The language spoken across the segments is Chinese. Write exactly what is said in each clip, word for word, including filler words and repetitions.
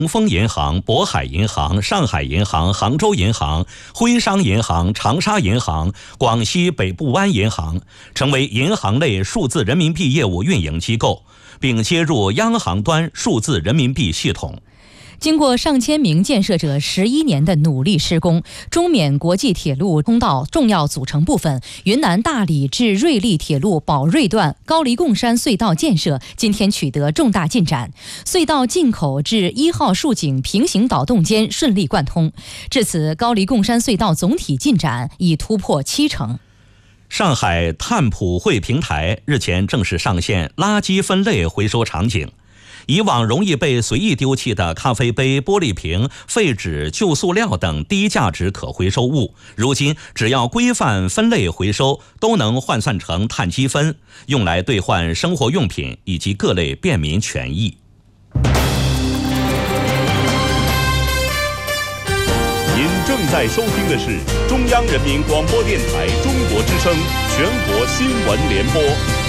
恒丰银行、渤海银行、上海银行、杭州银行、徽商银行、长沙银行、广西北部湾银行，成为银行类数字人民币业务运营机构，并接入央行端数字人民币系统。 经过上千名建设者十一年的努力施工，中缅国际铁路通道重要组成部分云南大理至瑞丽铁路宝瑞段高黎贡山隧道建设今天取得重大进展，隧道进口至一号竖井平行导洞间顺利贯通。至此，高黎贡山隧道总体进展已突破七成。 上海碳普惠平台日前正式上线垃圾分类回收场景。以往容易被随意丢弃的咖啡杯、玻璃瓶、废纸、旧塑料等低价值可回收物，如今只要规范分类回收，都能换算成碳积分，用来兑换生活用品以及各类便民权益。 您正在收听的是中央人民广播电台中国之声全国新闻联播。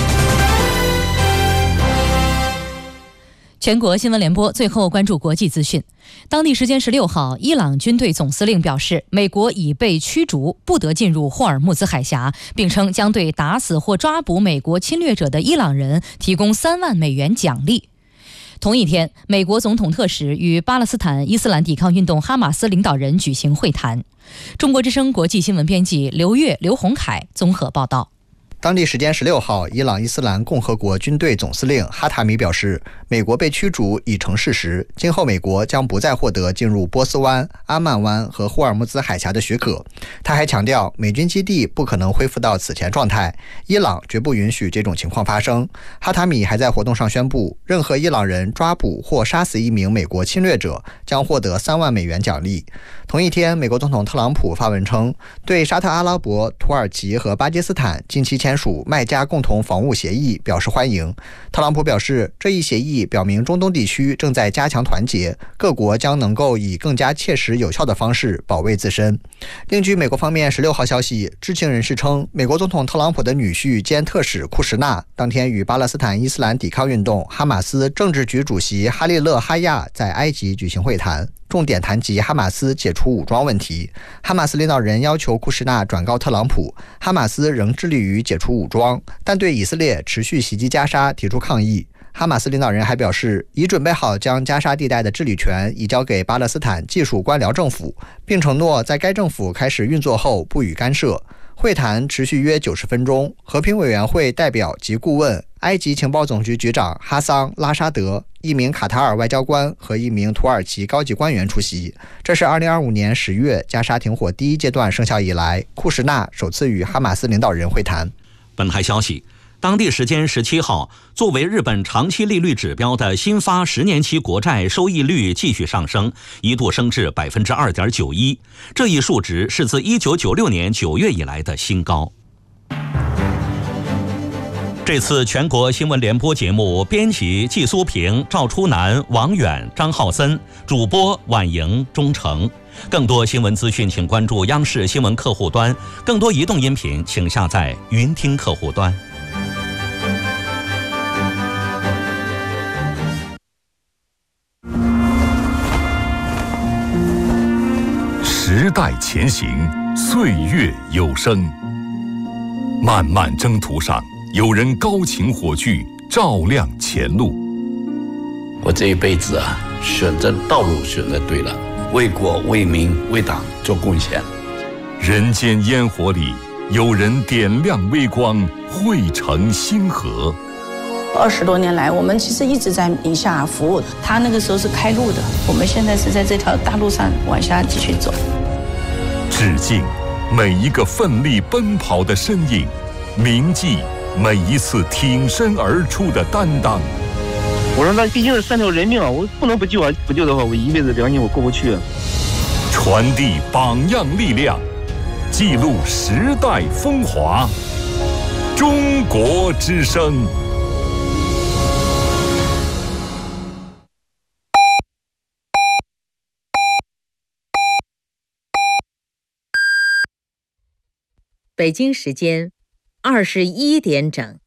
全国新闻联播最后关注国际资讯。当地时间十六号，伊朗军队总司令表示，美国已被驱逐，不得进入霍尔木兹海峡，并称将对打死或抓捕美国侵略者的伊朗人提供三万美元奖励。同一天，美国总统特使与巴勒斯坦伊斯兰抵抗运动哈马斯领导人举行会谈。中国之声国际新闻编辑刘越、刘洪凯综合报道。 当地时间十六号，伊朗伊斯兰共和国军队总司令哈塔米表示，美国被驱逐已成事实，今后美国将不再获得进入波斯湾、阿曼湾和霍尔木兹海峡的许可。他还强调，美军基地不可能恢复到此前状态，伊朗绝不允许这种情况发生。哈塔米还在活动上宣布，任何伊朗人抓捕或杀死一名美国侵略者，将获得三万美元奖励。同一天，美国总统特朗普发文称，对沙特阿拉伯、土耳其和巴基斯坦近期签署麦加共同防务协议表示欢迎。特朗普表示，这一协议表明中东地区正在加强团结，各国将能够以更加切实有效的方式保卫自身。另据美国方面十六号消息，知情人士称，美国总统特朗普的女婿兼特使库什纳当天与巴勒斯坦伊斯兰抵抗运动哈马斯政治局主席哈利勒哈亚在埃及举行会谈，重点谈及哈马斯解除武装问题。哈马斯领导人要求库什纳转告特朗普，哈马斯仍致力于解除武装，但对以色列持续袭击加沙提出抗议。哈马斯领导人还表示，已准备好将加沙地带的治理权移交给巴勒斯坦技术官僚政府，并承诺在该政府开始运作后不予干涉。会谈持续约九十分钟，和平委员会代表及顾问、埃及情报总局局长哈桑·拉沙德、一名卡塔尔外交官和一名土耳其高级官员出席。这是二零二五年十月加沙停火第一阶段生效以来，库什纳首次与哈马斯领导人会谈。 本台消息，当地时间十七号，作为日本长期利率指标的新发十年期国债收益率继续上升，一度升至百分之二点九一，这一数值是自一九九六年九月以来的新高。这次全国新闻联播节目编辑季苏平、赵初南、王远、张浩森，主播婉莹、钟诚。更多新闻资讯请关注央视新闻客户端，更多移动音频请下载云听客户端。 时代前行，岁月有声。漫漫征途上，有人高擎火炬，照亮前路。 我这一辈子啊，选择道路选择对了，为国为民为党做贡献。 人间烟火里，有人点亮微光，汇成星河。 二十多年来，我们其实一直在宁夏服务。他那个时候是开路的，我们现在是在这条大路上往下继续走。 致敬每一个奋力奔跑的身影，铭记每一次挺身而出的担当。 我说那毕竟是三条人命啊，我不能不救啊！不救的话，我一辈子良心我过不去啊。 传递榜样力量，记录时代风华。中国之声。 北京时间二十一点整。